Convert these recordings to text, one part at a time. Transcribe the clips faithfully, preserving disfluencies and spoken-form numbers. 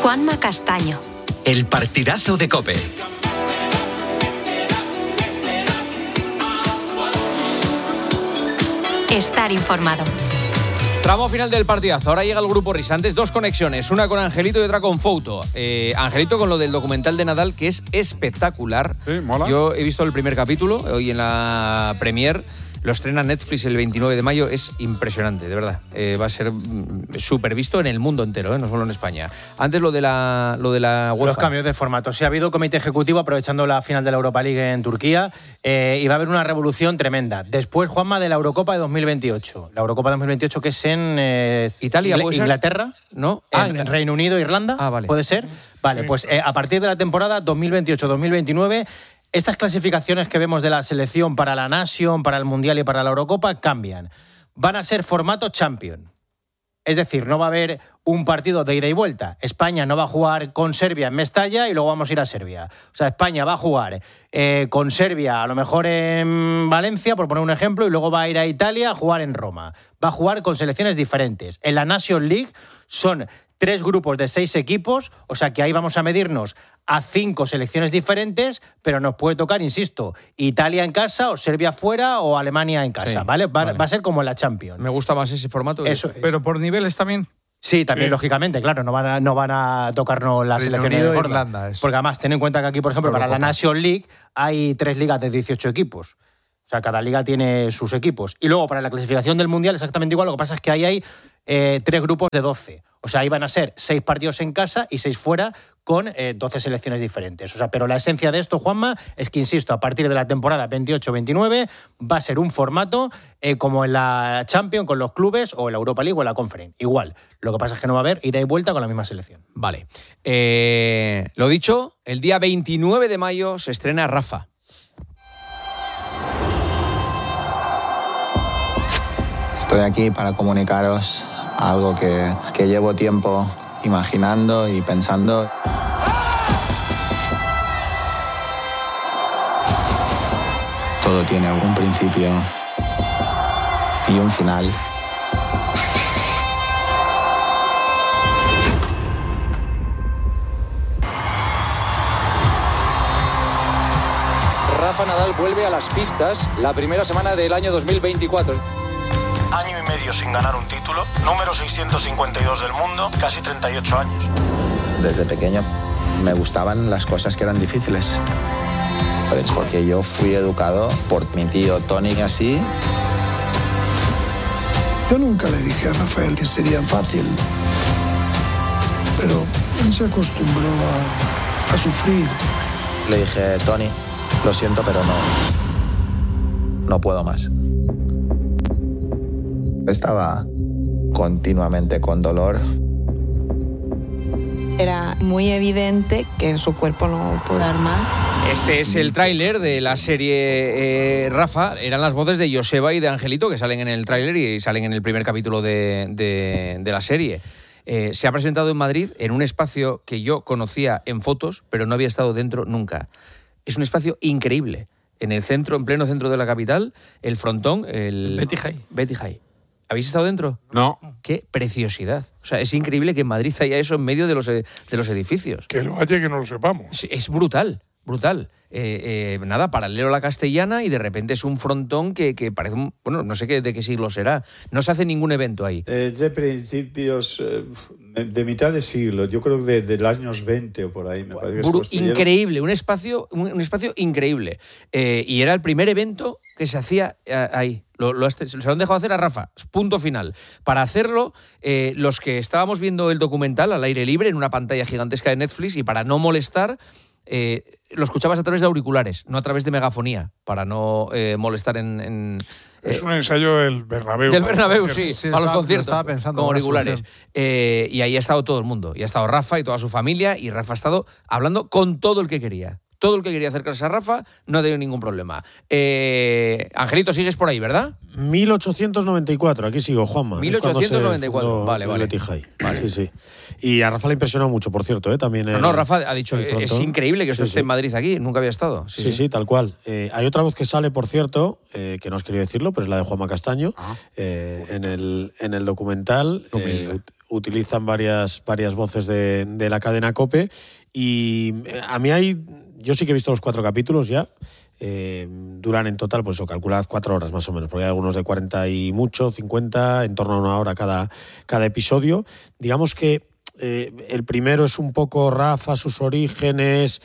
Juanma Castaño. El partidazo de COPE. Estar informado. Tramo final del partidazo. Ahora llega el grupo Risa. Antes dos conexiones, una con Angelito y otra con Fouto. Eh, Angelito con lo del documental de Nadal, que es espectacular. Sí, mola. Yo he visto el primer capítulo hoy en la Premier. Lo estrena Netflix el veintinueve de mayo. Es impresionante, de verdad. Eh, va a ser súper visto en el mundo entero, ¿eh? No solo en España. Antes lo de la, lo de la UEFA. Los cambios de formato. Sí, ha habido comité ejecutivo aprovechando la final de la Europa League en Turquía eh, y va a haber una revolución tremenda. Después, Juanma, de la Eurocopa de dos mil veintiocho. La Eurocopa de dos mil veintiocho que es en eh, Italia, Ingl- Inglaterra, ¿no? En, Ah, en Reino Unido, Irlanda, ah, vale. ¿puede ser? Vale, Sí. pues eh, a partir de la temporada dos mil veintiocho dos mil veintinueve... estas clasificaciones que vemos de la selección para la Nation, para el Mundial y para la Eurocopa cambian. Van a ser formato Champion. Es decir, no va a haber un partido de ida y vuelta. España no va a jugar con Serbia en Mestalla y luego vamos a ir a Serbia. O sea, España va a jugar eh, con Serbia, a lo mejor en Valencia, por poner un ejemplo, y luego va a ir a Italia a jugar en Roma. Va a jugar con selecciones diferentes. En la Nation League son tres grupos de seis equipos, o sea que ahí vamos a medirnos a cinco selecciones diferentes, pero nos puede tocar, insisto, Italia en casa o Serbia fuera o Alemania en casa, Sí, ¿vale? Va, vale. va a ser como en la Champions. Me gusta más ese formato. Eso es. Pero por niveles también. Sí, también, Sí. lógicamente, claro, no van a, no van a tocarnos las Reino selecciones Unido de e gorda. Irlanda, eso. Porque además, ten en cuenta que aquí, por ejemplo, para la Eurocopa. Nation League hay tres ligas de dieciocho equipos. O sea, cada liga tiene sus equipos. Y luego, para la clasificación del Mundial, exactamente igual. Lo que pasa es que ahí hay eh, tres grupos de doce. O sea, ahí van a ser seis partidos en casa y seis fuera con eh, doce selecciones diferentes. O sea, pero la esencia de esto, Juanma, es que, insisto, a partir de la temporada veintiocho veintinueve va a ser un formato eh, como en la Champions con los clubes o en la Europa League o en la Conference. Igual. Lo que pasa es que no va a haber ida y vuelta con la misma selección. Vale. Eh, lo dicho, el día veintinueve de mayo se estrena Rafa. Estoy aquí para comunicaros algo que, que llevo tiempo imaginando y pensando. Todo tiene un principio y un final. Rafa Nadal vuelve a las pistas la primera semana del año dos mil veinticuatro. Año y medio sin ganar un título, número seiscientos cincuenta y dos del mundo, casi treinta y ocho años. Desde pequeño me gustaban las cosas que eran difíciles. Pues porque yo fui educado por mi tío Tony así. Yo nunca le dije a Rafael que sería fácil, pero él se acostumbró a, a sufrir. Le dije, Tony, lo siento, pero no, no puedo más. Estaba continuamente con dolor. Era muy evidente que su cuerpo no pudo dar más. Este es el tráiler de la serie eh, Rafa. Eran las voces de Joseba y de Angelito que salen en el tráiler y salen en el primer capítulo de, de, de la serie. Eh, se ha presentado en Madrid en un espacio que yo conocía en fotos, pero no había estado dentro nunca. Es un espacio increíble. En el centro, en pleno centro de la capital, el frontón, el... Betty High. Betty High. ¿Habéis estado dentro? No. ¡Qué preciosidad! O sea, es increíble que en Madrid haya eso en medio de los, de los edificios. Que lo haya, que no lo sepamos. Es, es brutal, brutal. Eh, eh, nada, paralelo a la castellana y de repente es un frontón que, que parece un... Bueno, no sé qué, de qué siglo será. No se hace ningún evento ahí. Eh, de principios eh, de mitad de siglo, yo creo que de, de los años veinte o por ahí. Me parece que se Bru- construyeron. increíble, un espacio, un, un espacio increíble. Eh, y era el primer evento que se hacía eh, ahí. Lo, lo, se lo han dejado hacer a Rafa, punto final. Para hacerlo, eh, los que estábamos viendo el documental al aire libre en una pantalla gigantesca de Netflix, y para no molestar, eh, lo escuchabas a través de auriculares, no a través de megafonía, para no eh, molestar en... en Es eh, un ensayo del Bernabéu. Del para Bernabéu, los sí, conciertos. Sí, para los estaba- conciertos, estaba pensando con en una auriculares. solución. Eh, y ahí ha estado todo el mundo. Y ha estado Rafa y toda su familia, y Rafa ha estado hablando con todo el que quería. todo el que quería acercarse a Rafa no ha tenido ningún problema. Eh, Angelito, sigues por ahí, ¿verdad? mil ochocientos noventa y cuatro, aquí sigo, Juanma. mil ochocientos noventa y cuatro, vale, vale. vale. Sí, sí. Y a Rafa le ha impresionado mucho, por cierto, ¿eh? También no, el, no, Rafa ha dicho, es increíble que esto sí, esté sí. en Madrid aquí, nunca había estado. Sí, sí, sí, sí tal cual. Eh, hay otra voz que sale, por cierto, eh, que no os quería decirlo, pero es la de Juanma Castaño. Eh, en, el, en el documental eh, ut- utilizan varias, varias voces de, de la cadena COPE y a mí hay, yo sí que he visto los cuatro capítulos ya, eh, duran en total, pues o calculad cuatro horas más o menos, porque hay algunos de cuarenta y mucho, cincuenta, en torno a una hora cada, cada episodio. Digamos que Eh, el primero es un poco Rafa, sus orígenes,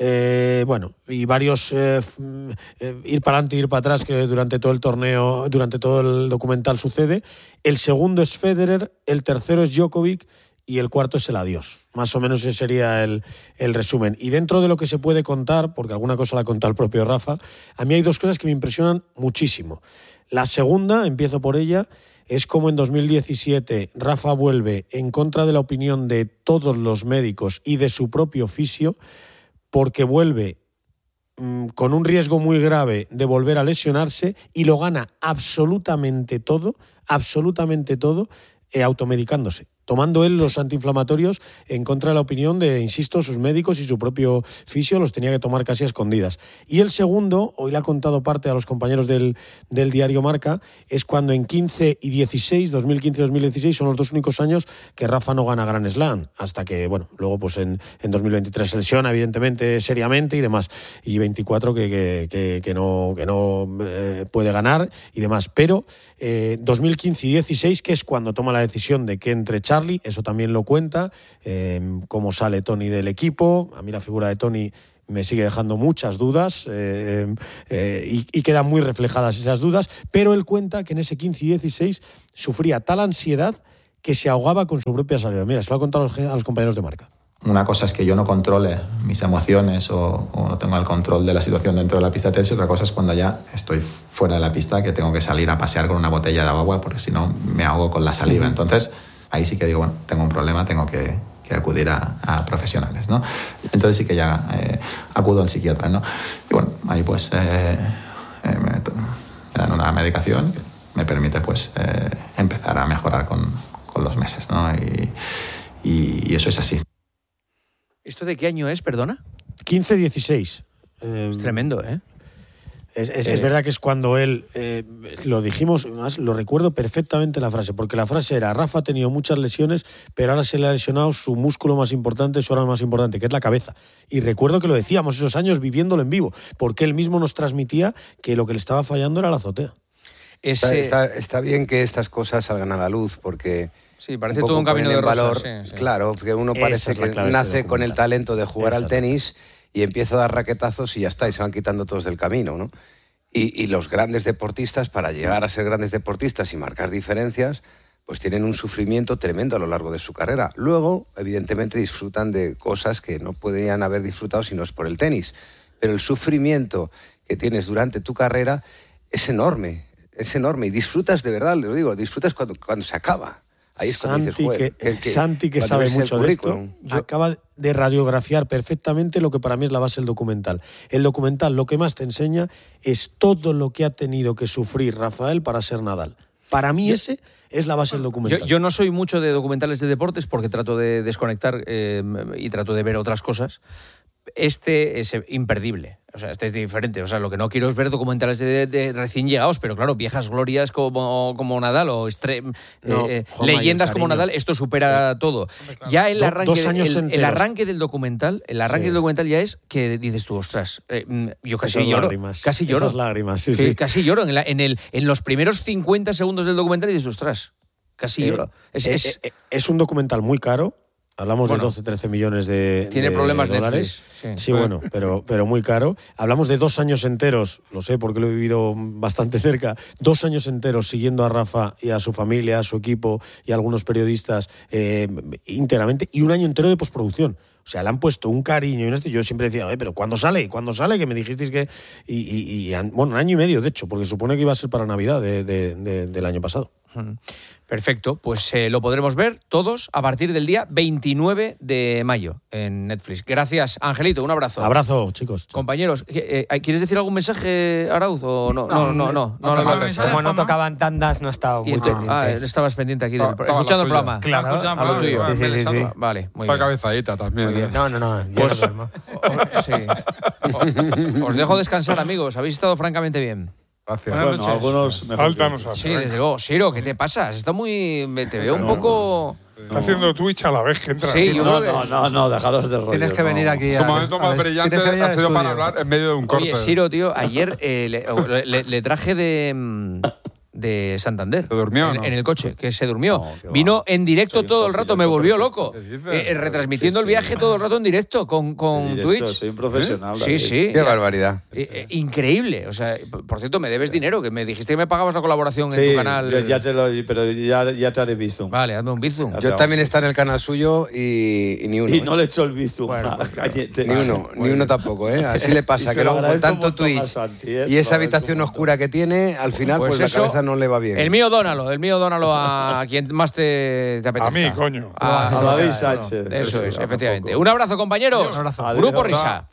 eh, bueno, y varios eh, eh, ir para adelante y ir para atrás que durante todo el torneo, durante todo el documental sucede. El segundo es Federer, el tercero es Djokovic y el cuarto es el adiós. Más o menos ese sería el, el resumen. Y dentro de lo que se puede contar, porque alguna cosa la ha contado el propio Rafa, a mí hay dos cosas que me impresionan muchísimo. La segunda, empiezo por ella, es como en dos mil diecisiete Rafa vuelve en contra de la opinión de todos los médicos y de su propio fisio, porque vuelve mmm, con un riesgo muy grave de volver a lesionarse y lo gana absolutamente todo, absolutamente todo, eh, automedicándose, tomando él los antiinflamatorios en contra de la opinión de, insisto, sus médicos y su propio fisio, los tenía que tomar casi a escondidas. Y el segundo, hoy le ha contado parte a los compañeros del, del diario Marca, es cuando en quince y dieciséis, dos mil quince y dos mil dieciséis, son los dos únicos años que Rafa no gana Grand Slam, hasta que, bueno, luego pues en, en dos mil veintitrés se lesiona, evidentemente, seriamente y demás, y veinticuatro que, que, que, que no, que no eh, puede ganar y demás. Pero eh, dos mil quince y dieciséis, que es cuando toma la decisión de que entre Charlie, eso también lo cuenta, eh, cómo sale Toni del equipo. A mí la figura de Toni me sigue dejando muchas dudas eh, eh, y, y quedan muy reflejadas esas dudas, pero él cuenta que en ese quince y dieciséis sufría tal ansiedad que se ahogaba con su propia salida. Mira, se lo ha contado a los, a los compañeros de Marca. Una cosa es que yo no controle mis emociones o, o no tenga el control de la situación dentro de la pista de tenis, y otra cosa es cuando ya estoy fuera de la pista, que tengo que salir a pasear con una botella de agua porque si no me ahogo con la saliva. Uh-huh. Entonces ahí sí que digo, bueno, tengo un problema, tengo que, que acudir a, a profesionales, ¿no? Entonces sí que ya eh, acudo al psiquiatra, ¿no? Y bueno, ahí pues eh, eh, me, me dan una medicación que me permite pues eh, empezar a mejorar con, con los meses, ¿no? Y, y, y eso es así. ¿Esto de qué año es, perdona? quince dieciséis. Eh, es tremendo, ¿eh? Es, es, es verdad que es cuando él, eh, lo dijimos, más lo recuerdo perfectamente la frase, porque la frase era: Rafa ha tenido muchas lesiones, pero ahora se le ha lesionado su músculo más importante, su arma más importante, que es la cabeza. Y recuerdo que lo decíamos esos años viviéndolo en vivo, porque él mismo nos transmitía que lo que le estaba fallando era la azotea. Ese... Está, está, está bien que estas cosas salgan a la luz, porque... Sí, parece todo un camino de valor, rosas. Sí, sí. Claro, porque uno parece que nace este con el talento de jugar Esa al tenis y empieza a dar raquetazos y ya está, y se van quitando todos del camino, ¿no? Y, y los grandes deportistas, para llegar a ser grandes deportistas y marcar diferencias, pues tienen un sufrimiento tremendo a lo largo de su carrera. Luego, evidentemente, disfrutan de cosas que no podrían haber disfrutado si no es por el tenis. Pero el sufrimiento que tienes durante tu carrera es enorme, es enorme. Y disfrutas de verdad, lo digo, disfrutas cuando, cuando se acaba. Ahí es Santi, dices, joder, que, el que, Santi, que sabe mucho de esto, yo... acaba de radiografiar perfectamente lo que para mí es la base del documental. El documental lo que más te enseña es todo lo que ha tenido que sufrir Rafael para ser Nadal. Para mí yo, ese es la base del documental. Yo, yo no soy mucho de documentales de deportes porque trato de desconectar eh, y trato de ver otras cosas. Este es imperdible. O sea, este es diferente. O sea, lo que no quiero es ver documentales de, de recién llegados, pero claro, viejas glorias como, como Nadal o estre, no, eh, Joma, leyendas como Nadal, esto supera sí. todo. Hombre, claro. Ya el arranque, Do, el, el arranque del documental, el arranque sí. del documental ya es que dices tú, ostras, eh, yo casi Esas lloro. Lágrimas. Casi lloro. Esas lágrimas, sí, sí. sí. Casi lloro. En, la, en, el, en los primeros cincuenta segundos del documental y dices, ostras, casi eh, lloro. Es, eh, es, eh, es un documental muy caro. Hablamos bueno, de doce, trece millones de, tiene de problemas dólares. Netflix. Sí, sí bueno, pero, pero muy caro. Hablamos de dos años enteros, lo sé porque lo he vivido bastante cerca, dos años enteros siguiendo a Rafa y a su familia, a su equipo y a algunos periodistas eh, íntegramente, y un año entero de postproducción. O sea, le han puesto un cariño y un este. Yo siempre decía, pero ¿cuándo sale? ¿Cuándo sale? Que me dijisteis que... Y, y, y, bueno, un año y medio, de hecho, porque supone que iba a ser para Navidad de, de, de, del año pasado. Perfecto, pues eh, lo podremos ver todos a partir del día veintinueve de mayo en Netflix. Gracias, Angelito, un abrazo. Abrazo, chicos. Compañeros, eh, eh, ¿quieres decir algún mensaje, Arauz? O no, no, no, no. no, no, no, no, no, no como no tocaban tandas, no estaba muy pendiente. Ah, estabas pendiente aquí, del, escuchando el programa. Claro, a lo tuyo. Sí, sí, sí, sí. Vale, muy Una bien. cabezadita también. Bien. No, no, no, yo pues, no duermo. O, sí. o, os dejo descansar, amigos. Habéis estado francamente bien. Gracias. Bueno, noches. algunos mejor Faltanos a Sí, desde luego. Siro, ¿qué te pasa? Está muy... Te veo un poco... Está haciendo Twitch a la vez que entra. Sí, aquí, yo ¿no? creo No, no, no, dejaros de rollo. Tienes que venir no. aquí. Su a- momento a- más a- brillante tienes que venir ha al sido para estudio. hablar en medio de un corte. Oye, Siro, tío, ayer eh, le, le- le traje de... mm, de Santander. ¿Se durmió o en, no? en el coche, que se durmió. No, qué va. Vino en directo Soy un todo el rato, poquillo me volvió perfecto. loco. ¿Qué dices? Eh, eh, retransmitiendo Sí, el viaje sí. todo el rato en directo con, con En directo, Twitch. soy un profesional. Sí, David. sí. Qué barbaridad. Eh, eh, increíble. O sea, p- por cierto, me debes dinero, que me dijiste que me pagabas la colaboración Sí, en tu canal. yo ya te lo, pero ya, ya te haré bizum. Vale, hazme un bizum. Yo también está en el canal suyo y, y ni uno. Y ¿eh? no le echo el bizum. Bueno, Ah, pues, cállate. Ni uno, ni uno tampoco, ¿eh? Así le Y pasa, se que lo luego con agradezco un tanto montón a Twitch Santi, ¿eh? y Se lo esa agradezco habitación un montón. oscura que tiene, al final Pues pues, la eso, cabeza no le va bien. El mío dónalo, el mío dónalo a quien más te, te apetezca. A mí, coño. A, A David bueno, Sánchez. Eso es, Eso, efectivamente. tampoco. Un abrazo, compañeros. Un abrazo. Adiós. Grupo Risa.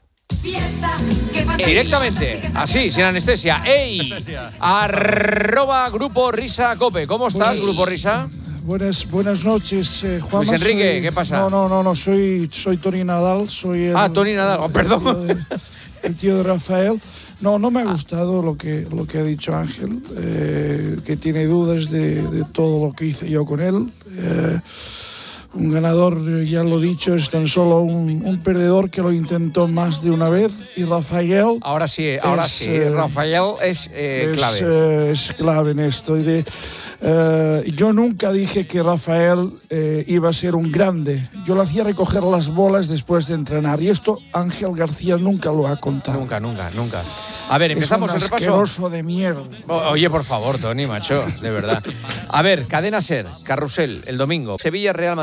Directamente, así, sin anestesia. ¡Ey! Arroba Grupo Risa Cope. ¿Cómo estás, Buenas. Grupo Risa? Buenas, buenas noches, eh, Juanma. Luis Enrique, soy- ¿qué pasa? No, no, no, no, soy, soy Tony Nadal, soy el, Ah, Tony Nadal, oh, el perdón. tío de- el tío de Rafael. No, no me ha gustado lo que, lo que ha dicho Ángel, eh, que tiene dudas de, de todo lo que hice yo con él. Eh, un ganador, eh, ya lo he dicho, es tan solo un, un perdedor que lo intentó más de una vez. Y Rafael... Ahora sí, ahora Es, sí. eh, Rafael es eh, es, clave. eh, es clave en esto. Y de, eh, yo nunca dije que Rafael eh, iba a ser un grande. Yo le hacía recoger las bolas después de entrenar. Y esto Ángel García nunca lo ha contado. Nunca, nunca, nunca. A ver, empezamos es un el repaso. asqueroso de mierda. O- Oye, por favor, Tony, macho, de verdad. A ver, Cadena Ser, Carrusel, el domingo. Sevilla, Real Madrid.